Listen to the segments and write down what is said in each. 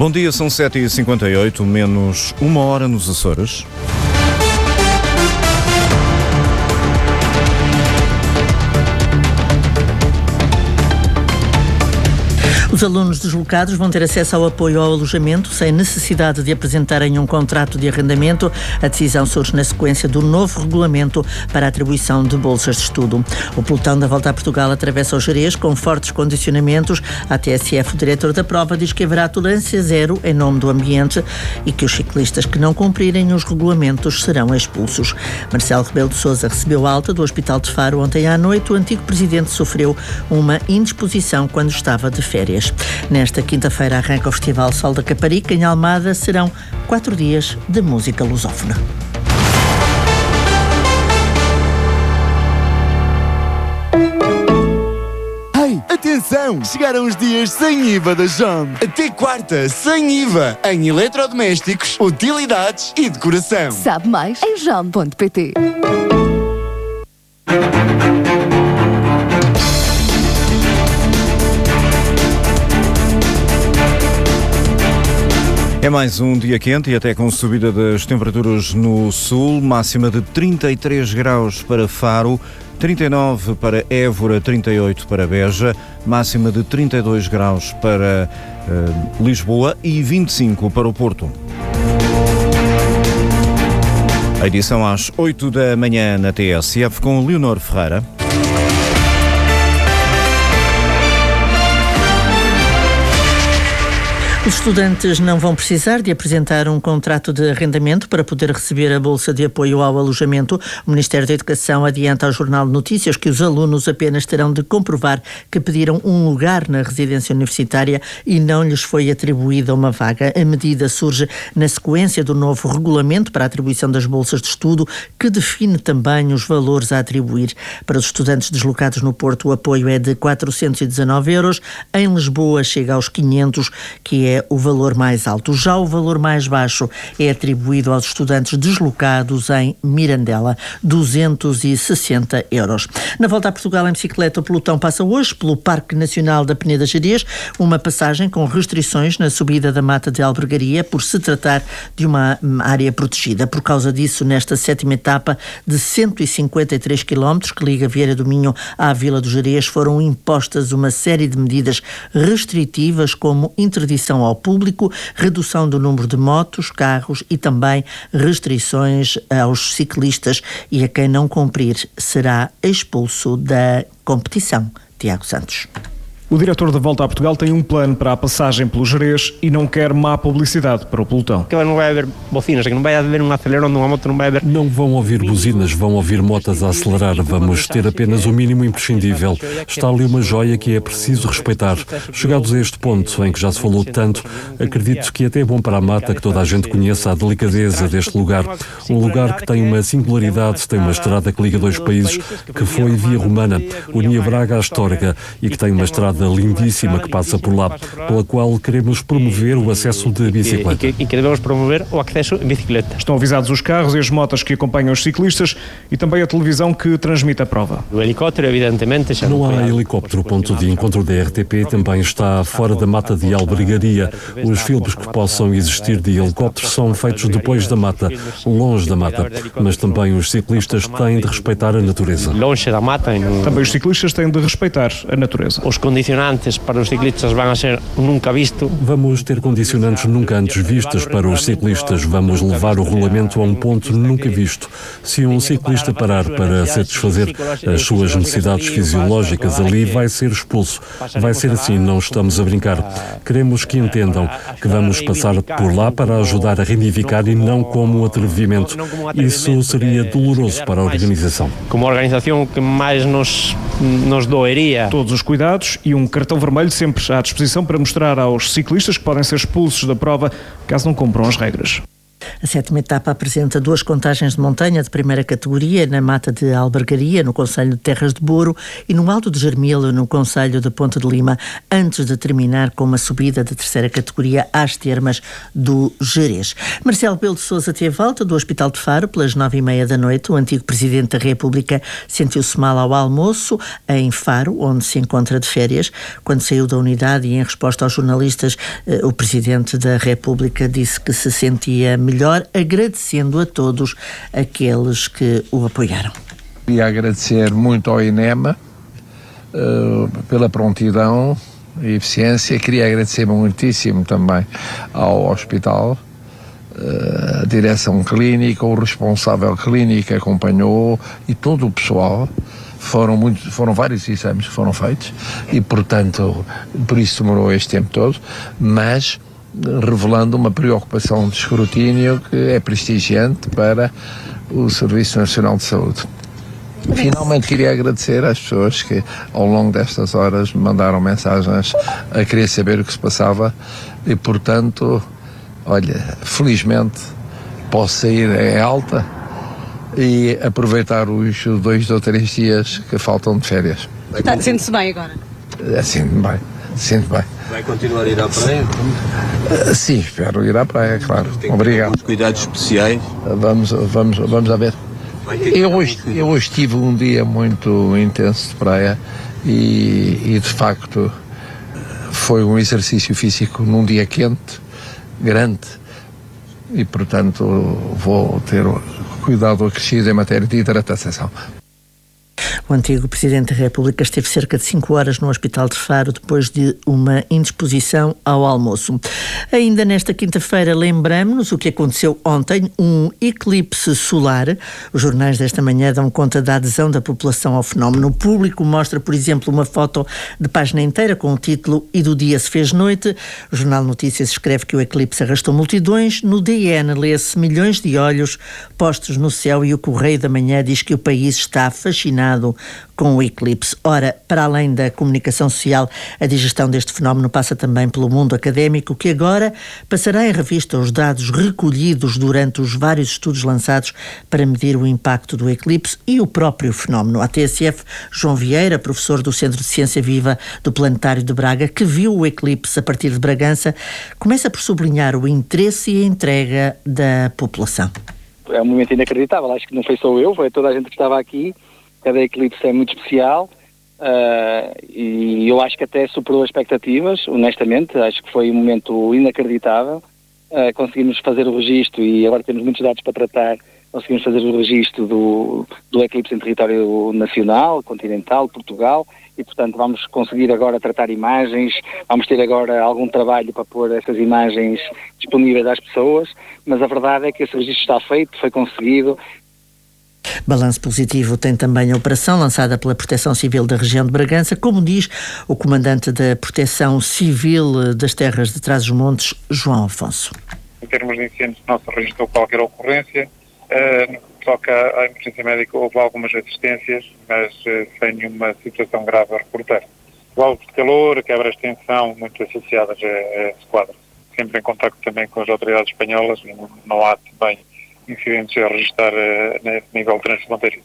Bom dia, são 7h58, menos uma hora nos Açores. Os alunos deslocados vão ter acesso ao apoio ao alojamento sem necessidade de apresentarem um contrato de arrendamento. A decisão surge na sequência do novo regulamento para a atribuição de bolsas de estudo. O pelotão da Volta a Portugal atravessa o Gerês com fortes condicionamentos. A TSF, o diretor da prova, diz que haverá tolerância zero em nome do ambiente e que os ciclistas que não cumprirem os regulamentos serão expulsos. Marcelo Rebelo de Sousa recebeu alta do Hospital de Faro ontem à noite. O antigo presidente sofreu uma indisposição quando estava de férias. Nesta quinta-feira arranca o Festival Sol da Caparica. Em Almada serão 4 dias de música lusófona. Atenção! Chegaram os dias sem IVA da JOM. Até quarta, sem IVA, em eletrodomésticos, utilidades e decoração. Sabe mais em jom.pt. É mais um dia quente e até com subida das temperaturas no sul, máxima de 33 graus para Faro, 39 para Évora, 38 para Beja, máxima de 32 graus para Lisboa e 25 para o Porto. A edição às 8 da manhã na TSF com Leonor Ferreira. Os estudantes não vão precisar de apresentar um contrato de arrendamento para poder receber a bolsa de apoio ao alojamento. O Ministério da Educação adianta ao Jornal de Notícias que os alunos apenas terão de comprovar que pediram um lugar na residência universitária e não lhes foi atribuída uma vaga. A medida surge na sequência do novo regulamento para a atribuição das bolsas de estudo, que define também os valores a atribuir. Para os estudantes deslocados no Porto, o apoio é de 419 euros. Em Lisboa chega aos 500, que é o valor mais alto. Já o valor mais baixo é atribuído aos estudantes deslocados em Mirandela, 260 euros. Na Volta a Portugal em bicicleta, o pelotão passa hoje pelo Parque Nacional da Peneda Gerês, uma passagem com restrições na subida da Mata de Albergaria, por se tratar de uma área protegida. Por causa disso, nesta 7ª etapa de 153 km que liga Vieira do Minho à Vila do Gerês, foram impostas uma série de medidas restritivas, como interdição ao público, redução do número de motos, carros e também restrições aos ciclistas, e a quem não cumprir será expulso da competição. Tiago Santos. O diretor da Volta a Portugal tem um plano para a passagem pelo Gerês e não quer má publicidade para o pelotão. Que não vai haver bocinas, que não vai haver um acelerão de uma moto, não vai haver... Não vão ouvir buzinas, vão ouvir motas a acelerar. Vamos ter apenas o mínimo imprescindível. Está ali uma joia que é preciso respeitar. Chegados a este ponto em que já se falou tanto, acredito que até é bom para a mata que toda a gente conheça a delicadeza deste lugar. Um lugar que tem uma singularidade, tem uma estrada que liga dois países, que foi via romana, unia Braga à Histórica, e que tem uma estrada lindíssima que passa por lá, pela qual queremos promover o acesso de bicicleta. E que devemos promover o acesso em bicicleta. Estão avisados os carros e as motas que acompanham os ciclistas e também a televisão que transmite a prova. O helicóptero, evidentemente, já não há helicóptero. O ponto de encontro da RTP também está fora da Mata de Albergaria. Os filmes que possam existir de helicópteros são feitos depois da mata, longe da mata, mas também os ciclistas têm de respeitar a natureza. Longe da mata. Também os ciclistas têm de respeitar a natureza. Os condicionantes para os ciclistas vão ser nunca visto. Vamos ter condicionantes nunca antes vistos para os ciclistas. Vamos levar o regulamento a um ponto nunca visto. Se um ciclista parar para satisfazer as suas necessidades fisiológicas ali, vai ser expulso. Vai ser assim, não estamos a brincar. Queremos que entendam que vamos passar por lá para ajudar a reivindicar e não como um atrevimento. Isso seria doloroso para a organização. Como a organização que mais nos doeria. Todos os cuidados e um cartão vermelho sempre à disposição para mostrar aos ciclistas que podem ser expulsos da prova caso não cumpram as regras. A 7ª etapa apresenta 2 contagens de montanha de primeira categoria na Mata de Albergaria, no concelho de Terras de Boro, e no Alto de Germilo, no concelho de Ponte de Lima, antes de terminar com uma subida de 3ª categoria às termas do Gerês. Marcelo Rebelo de Sousa teve alta do Hospital de Faro pelas 9h30 da noite. O antigo Presidente da República sentiu-se mal ao almoço em Faro, onde se encontra de férias. Quando saiu da unidade e em resposta aos jornalistas, o Presidente da República disse que se sentia melhor, agradecendo a todos aqueles que o apoiaram. Queria agradecer muito ao INEMA pela prontidão e eficiência. Queria agradecer muitíssimo também ao hospital, a direção clínica, o responsável clínico que acompanhou e todo o pessoal. Foram vários exames que foram feitos e, portanto, por isso demorou este tempo todo, mas revelando uma preocupação de escrutínio que é prestigiante para o Serviço Nacional de Saúde. Finalmente queria agradecer às pessoas que ao longo destas horas me mandaram mensagens a querer saber o que se passava e, portanto, olha, felizmente posso sair em alta e aproveitar os 2 ou 3 dias que faltam de férias. Sente-se bem agora? Sinto-me bem, sinto bem. Vai continuar a ir à praia? Sim, espero ir à praia, claro. Obrigado. Cuidados especiais? Vamos a ver. Eu hoje tive um dia muito intenso de praia e de facto foi um exercício físico num dia quente, grande, e portanto vou ter cuidado acrescido em matéria de hidratação. O antigo Presidente da República esteve cerca de 5 horas no Hospital de Faro depois de uma indisposição ao almoço. Ainda nesta quinta-feira lembramos-nos o que aconteceu ontem, um eclipse solar. Os jornais desta manhã dão conta da adesão da população ao fenómeno. O Público mostra, por exemplo, uma foto de página inteira com o título "E do dia se fez noite". O Jornal Notícias escreve que o eclipse arrastou multidões. No DN lê-se milhões de olhos postos no céu e o Correio da Manhã diz que o país está fascinado com o eclipse. Ora, para além da comunicação social, a digestão deste fenómeno passa também pelo mundo académico, que agora passará em revista os dados recolhidos durante os vários estudos lançados para medir o impacto do eclipse e o próprio fenómeno. A TSF, João Vieira, professor do Centro de Ciência Viva do Planetário de Braga, que viu o eclipse a partir de Bragança, começa por sublinhar o interesse e a entrega da população. É um momento inacreditável, acho que não foi só eu, foi toda a gente que estava aqui. Cada eclipse é muito especial e eu acho que até superou as expectativas, honestamente. Acho que foi um momento inacreditável. Conseguimos fazer o registro e agora temos muitos dados para tratar. Conseguimos fazer o registro do eclipse em território nacional, continental, Portugal, e portanto vamos conseguir agora tratar imagens, vamos ter agora algum trabalho para pôr essas imagens disponíveis às pessoas, mas a verdade é que esse registro está feito, foi conseguido. Balanço positivo tem também a operação lançada pela Proteção Civil da região de Bragança, como diz o comandante da Proteção Civil das Terras de Trás-os-Montes, João Afonso. Em termos de incêndios, não se registrou qualquer ocorrência. No que toca à emergência médica, houve algumas assistências, mas sem nenhuma situação grave a reportar. Valves de calor, quebras de tensão, muito associadas a esse quadro. Sempre em contacto também com as autoridades espanholas, não há também incidentes a registrar a nível transfronteiriço.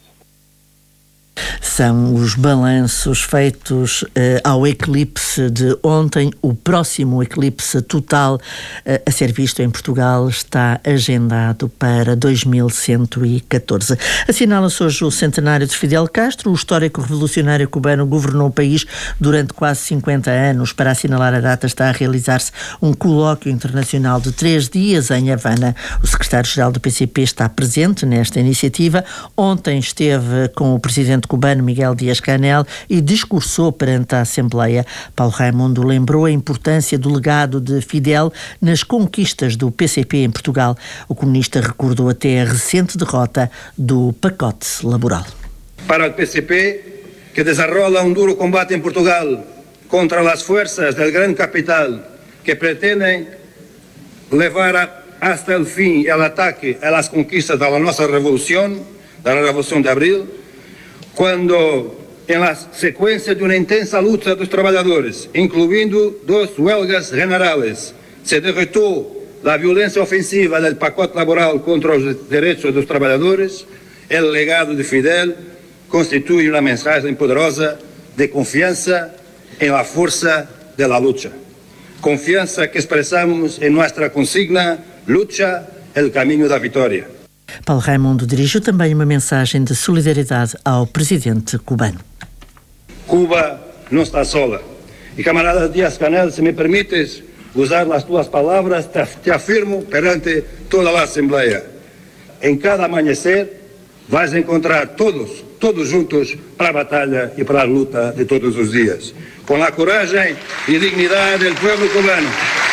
São os balanços feitos ao eclipse de ontem. O próximo eclipse total a ser visto em Portugal está agendado para 2114. Assinala-se hoje o centenário de Fidel Castro. O histórico revolucionário cubano governou o país durante quase 50 anos. Para assinalar a data está a realizar-se um colóquio internacional de 3 dias em Havana. O secretário-geral do PCP está presente nesta iniciativa. Ontem esteve com o presidente cubano Miguel Díaz-Canel e discursou perante a Assembleia. Paulo Raimundo lembrou a importância do legado de Fidel nas conquistas do PCP em Portugal. O comunista recordou até a recente derrota do pacote laboral. Para o PCP, que desarrolla um duro combate em Portugal contra as forças do grande capital que pretendem levar hasta o fim o ataque às conquistas da nossa revolução, da Revolução de Abril, quando, em la sequência de uma intensa luta dos trabalhadores, incluindo 2 huelgas generales, se derrotou la violencia ofensiva del pacote laboral contra los derechos de los trabajadores, el legado de Fidel constituye una mensaje poderosa de confianza en la fuerza de la lucha. Confiança que expressamos em nossa consigna, lucha, el caminho da vitória. Paulo Raimundo dirigiu também uma mensagem de solidariedade ao presidente cubano. Cuba não está sola. E camarada Díaz-Canel, se me permites usar as tuas palavras, te afirmo perante toda a Assembleia. Em cada amanhecer, vais encontrar todos juntos para a batalha e para a luta de todos os dias. Com a coragem e dignidade do povo cubano.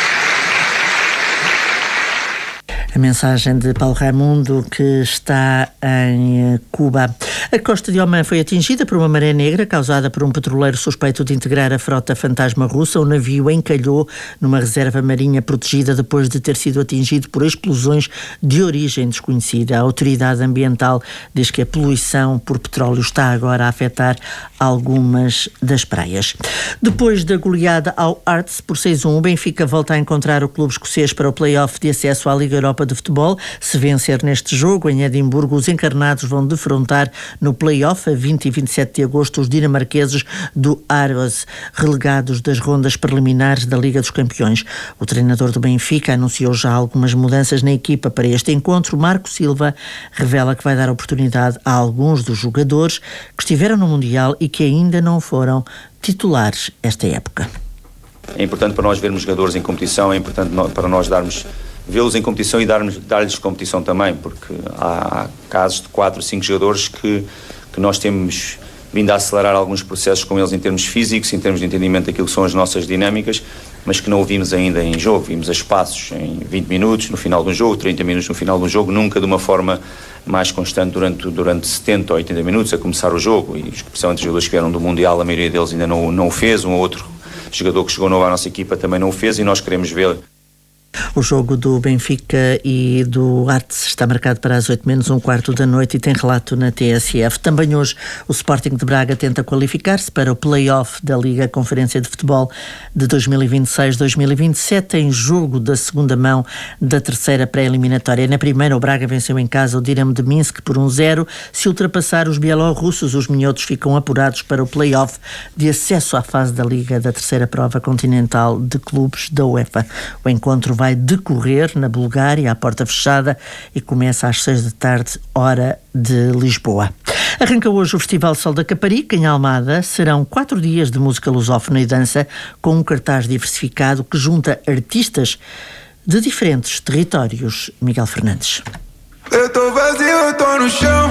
A mensagem de Paulo Raimundo, que está em Cuba. A costa de Omã foi atingida por uma maré negra causada por um petroleiro suspeito de integrar a frota fantasma russa. O navio encalhou numa reserva marinha protegida depois de ter sido atingido por explosões de origem desconhecida. A autoridade ambiental diz que a poluição por petróleo está agora a afetar algumas das praias. Depois da goleada ao Hearts por 6-1, o Benfica volta a encontrar o clube escocês para o play-off de acesso à Liga Europa de Futebol. Se vencer neste jogo em Edimburgo, os encarnados vão defrontar no play-off a 20 e 27 de agosto os dinamarqueses do Aarhus, relegados das rondas preliminares da Liga dos Campeões. O treinador do Benfica anunciou já algumas mudanças na equipa para este encontro. Marco Silva revela que vai dar oportunidade a alguns dos jogadores que estiveram no Mundial e que ainda não foram titulares esta época. É importante para nós vermos jogadores em competição, é importante para nós vê-los em competição e dar-lhes competição também, porque há casos de 4 ou 5 jogadores que nós temos vindo a acelerar alguns processos com eles em termos físicos, em termos de entendimento daquilo que são as nossas dinâmicas, mas que não o vimos ainda em jogo. Vimos a espaços em 20 minutos no final de um jogo, 30 minutos no final de um jogo, nunca de uma forma mais constante durante 70 ou 80 minutos a começar o jogo, e especialmente os jogadores que vieram do Mundial, a maioria deles ainda não o fez. Um outro jogador que chegou novo à nossa equipa também não o fez, e nós queremos ver. O jogo do Benfica e do Hearts está marcado para as 8:45 da noite e tem relato na TSF. Também hoje o Sporting de Braga tenta qualificar-se para o play-off da Liga Conferência de Futebol de 2026-2027 em jogo da segunda mão da terceira pré-eliminatória. Na primeira, o Braga venceu em casa o Dinamo de Minsk por 1-0. Se ultrapassar os bielorrussos, os minhotos ficam apurados para o play-off de acesso à fase da Liga da terceira prova continental de clubes da UEFA. O encontro vai decorrer na Bulgária, à porta fechada, e começa às 6 da tarde, hora de Lisboa. Arranca hoje o Festival Sol da Caparica, em Almada. Serão 4 dias de música lusófona e dança, com um cartaz diversificado que junta artistas de diferentes territórios. Miguel Fernandes. Eu tô vazio, eu tô no chão.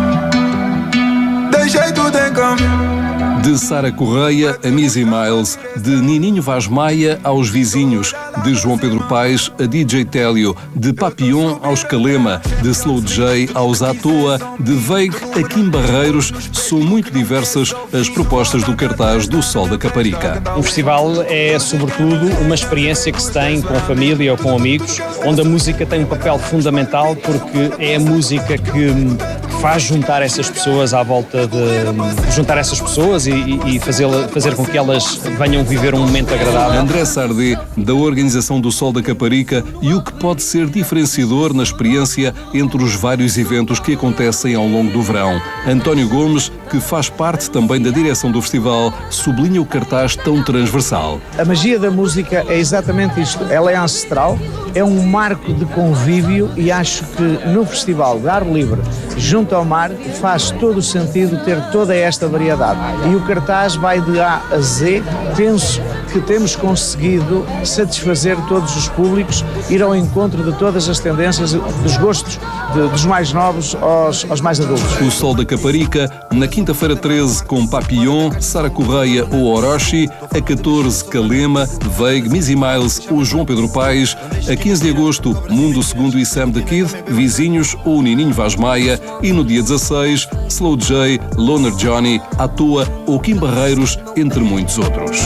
Deixei tudo em campo. De Sara Correia a Missy Miles, de Nininho Vaz Maia aos Vizinhos, de João Pedro Paes a DJ Télio, de Papillon aos Calema, de Slow J aos À Toa, de Veig a Kim Barreiros, são muito diversas as propostas do cartaz do Sol da Caparica. O festival é, sobretudo, uma experiência que se tem com a família ou com amigos, onde a música tem um papel fundamental, porque é a música que faz juntar essas pessoas à volta de... juntar essas pessoas e fazer com que elas venham viver um momento agradável. André Sardé, da organização do Sol da Caparica, e o que pode ser diferenciador na experiência entre os vários eventos que acontecem ao longo do verão. António Gomes, que faz parte também da direção do festival, sublinha o cartaz tão transversal. A magia da música é exatamente isto. Ela é ancestral, é um marco de convívio, e acho que no festival de ar livre, junto ao mar, faz todo o sentido ter toda esta variedade. E o cartaz vai de A a Z. Penso que temos conseguido satisfazer todos os públicos, ir ao encontro de todas as tendências, dos gostos dos mais novos aos mais adultos. O Sol da Caparica, na quinta-feira 13 com Papillon, Sara Correia ou Orochi, a 14 Calema, Veig, Missy Miles ou João Pedro Paes, a 15 de agosto Mundo Segundo e Sam the Kid, Vizinhos ou Nininho Vaz Maia, e no dia 16 Slow J, Loner Johnny, À Toa ou Kim Barreiros, entre muitos outros.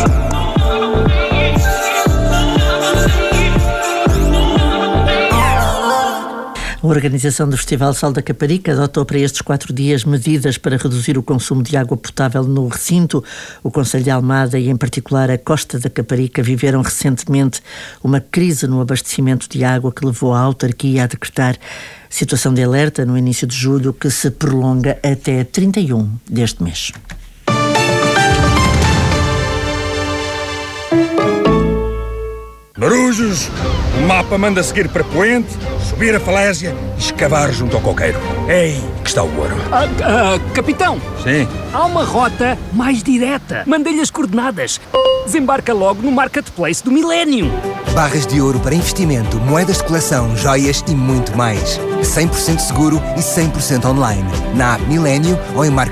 A organização do Festival Sal da Caparica adotou para estes 4 dias medidas para reduzir o consumo de água potável no recinto. O Concelho de Almada e, em particular, a Costa da Caparica viveram recentemente uma crise no abastecimento de água que levou a autarquia a decretar situação de alerta no início de julho, que se prolonga até 31 deste mês. Marujos, o mapa manda seguir para Poente, subir a falésia e escavar junto ao coqueiro. Ei, que está o ouro. Capitão! Sim? Há uma rota mais direta. Mandei-lhe as coordenadas. Desembarca logo no Marketplace do Millennium. Barras de ouro para investimento, moedas de coleção, joias e muito mais. 100% seguro e 100% online. Na app Millennium ou em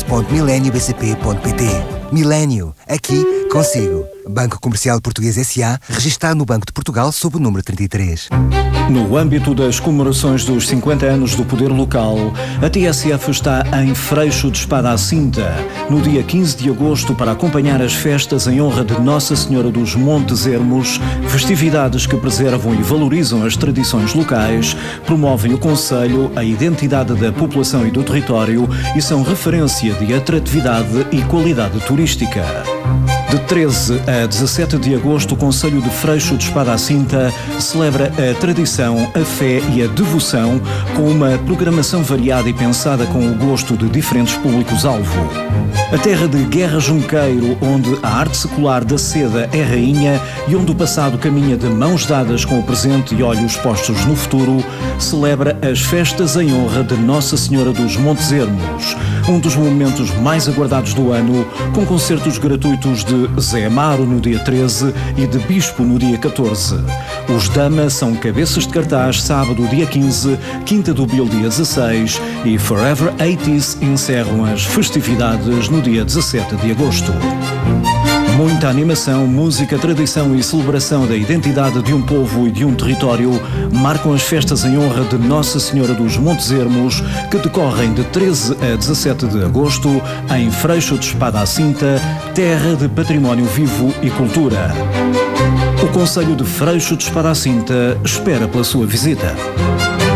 marketplace.millenniumbcp.pt. Millennium, aqui consigo. Banco Comercial Português S.A., registado no Banco de Portugal sob o número 33. No âmbito das comemorações dos 50 anos do poder local, a TSF está em Freixo de Espada à Cinta, no dia 15 de agosto, para acompanhar as festas em honra de Nossa Senhora dos Montes Ermos, festividades que preservam e valorizam as tradições locais, promovem o concelho, a identidade da população e do território e são referência de atratividade e qualidade turística. De 13 a 17 de agosto, o Concelho de Freixo de Espada à Cinta celebra a tradição, a fé e a devoção com uma programação variada e pensada com o gosto de diferentes públicos-alvo. A terra de Guerra Junqueiro, onde a arte secular da seda é rainha e onde o passado caminha de mãos dadas com o presente e olhos postos no futuro, celebra as festas em honra de Nossa Senhora dos Montes Ermos, um dos momentos mais aguardados do ano, com concertos gratuitos de Zé Amaro no dia 13 e de Bispo no dia 14. Os Dama são cabeças de cartaz sábado dia 15, Quinta do Bil dia 16 e Forever 80s encerram as festividades no dia 17 de agosto. Muita animação, música, tradição e celebração da identidade de um povo e de um território marcam as festas em honra de Nossa Senhora dos Montes Ermos, que decorrem de 13 a 17 de agosto em Freixo de Espada à Cinta, terra de património vivo e cultura. O Concelho de Freixo de Espada à Cinta espera pela sua visita.